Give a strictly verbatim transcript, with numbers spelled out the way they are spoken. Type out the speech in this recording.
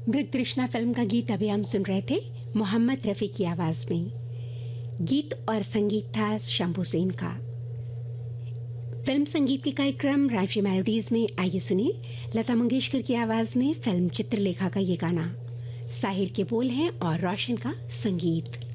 मृग तृष्णा फिल्म का गीत अभी हम सुन रहे थे मोहम्मद रफ़ी की आवाज़ में। गीत और संगीत था शंभू सेन का। फिल्म संगीत के कार्यक्रम रांची मेलोडीज में आइए सुनिए लता मंगेशकर की आवाज़ में फिल्म चित्रलेखा का ये गाना। साहिर के बोल हैं और रोशन का संगीत।